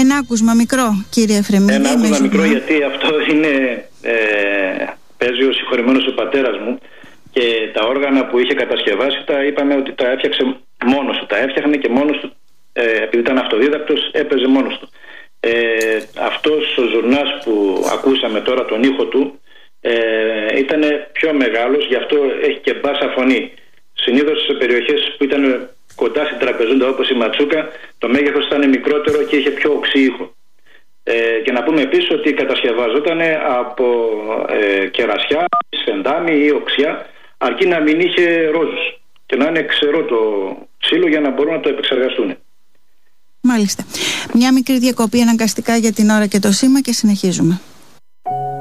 Ένα άκουσμα μικρό, κύριε Εφρεμίδη. Ένα άκουσμα μικρό, γιατί αυτό είναι, παίζει ο συγχωρημένος ο πατέρας μου, και τα όργανα που είχε κατασκευάσει είπαμε ότι τα έφτιαξε μόνος του. Τα έφτιαχνε και μόνος του, επειδή ήταν αυτοδίδακτος, έπαιζε μόνος του. Αυτός ο ζουρνάς που ακούσαμε τώρα, τον ήχο του, ήταν πιο μεγάλος, γι' αυτό έχει και μπάσα φωνή. Συνήθως σε περιοχές που ήταν κοντά στην τραπεζούντα, όπως η Ματσούκα, το μέγεθος ήταν μικρότερο και είχε πιο οξύ ήχο. Και να πούμε επίσης ότι κατασκευάζονταν από κερασιά, σφεντάμι ή οξιά, αρκεί να μην είχε ρόζους και να είναι ξερό το ξύλο για να μπορούν να το επεξεργαστούν. Μάλιστα. Μια μικρή διακοπή αναγκαστικά για την ώρα και το σήμα και συνεχίζουμε.